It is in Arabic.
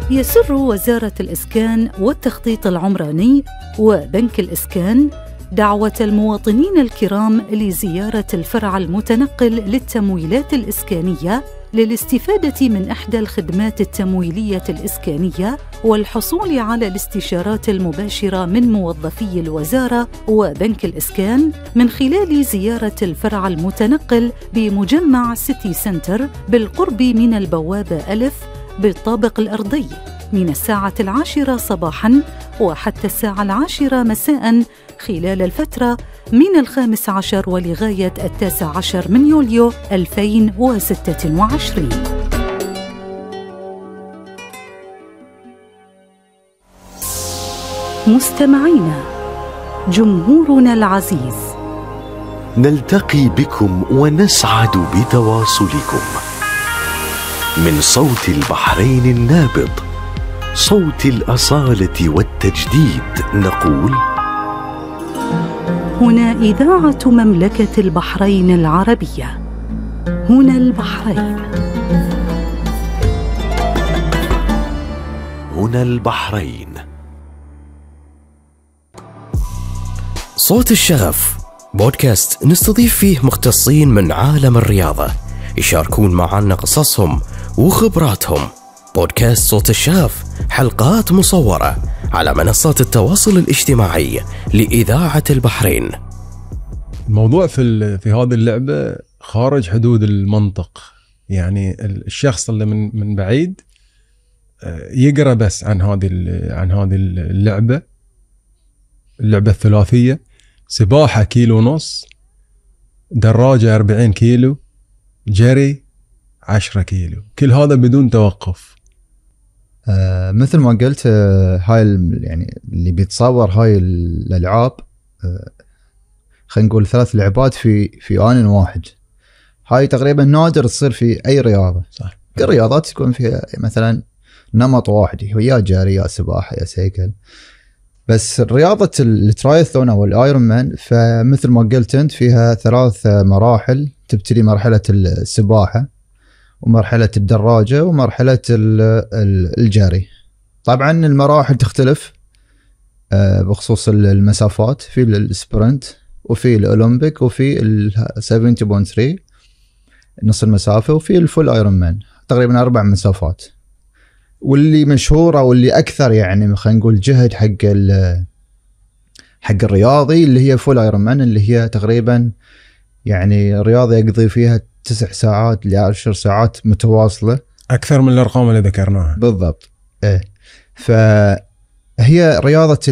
يسر وزارة الإسكان والتخطيط العمراني وبنك الإسكان دعوة المواطنين الكرام لزيارة الفرع المتنقل للتمويلات الإسكانية للاستفادة من إحدى الخدمات التمويلية الإسكانية والحصول على الاستشارات المباشرة من موظفي الوزارة وبنك الإسكان من خلال زيارة الفرع المتنقل بمجمع سيتي سنتر بالقرب من البوابة ألف بالطابق الأرضي من الساعة 10 صباحاً وحتى الساعة 10 مساءً خلال الفترة من 15 ولغاية 19 من يوليو 2026. مستمعينا، جمهورنا العزيز، نلتقي بكم ونسعد بتواصلكم من صوت البحرين النابض، صوت الأصالة والتجديد، نقول: هنا إذاعة مملكة البحرين العربية، هنا البحرين، هنا البحرين. صوت الشغف، بودكاست نستضيف فيه مختصين من عالم الرياضة يشاركون معنا قصصهم وخبراتهم. بودكاست صوت الشغف، حلقات مصورة على منصات التواصل الاجتماعي لإذاعة البحرين. الموضوع في هذه اللعبة خارج حدود المنطق، يعني الشخص اللي من بعيد يقرأ بس عن هذه اللعبة الثلاثية: سباحة 1.5 كيلو، دراجة 40 كيلو، جري 10 كيلو، كل هذا بدون توقف. مثل ما قلت، هاي يعني اللي بيتصور هاي الألعاب، خلينا نقول 3 لعبات في آن واحد. هاي تقريبا نادر تصير في أي رياضة. صح. الرياضات تكون فيها مثلا نمط واحد، يا جري يا سباحة يا سيكل. بس رياضة الترايثلون أو الآيرون مان، فمثل ما قلت أنت فيها 3 مراحل. تبتدي مرحلة السباحة، ومرحلة الدراجة، ومرحلة الجري. طبعا المراحل تختلف بخصوص المسافات، في السبرنت، وفي الأولمبيك، وفي 70.3 نص المسافة، وفي الفول آيرون مان، تقريبا 4 مسافات. واللي مشهورة واللي أكثر يعني خلينا نقول جهد حق الرياضي اللي هي فول آيرون مان، اللي هي تقريبا يعني الرياضي يقضي فيها 9 ساعات ل 10 ساعات متواصلة، أكثر من الأرقام اللي ذكرناها. بالضبط. فهي رياضة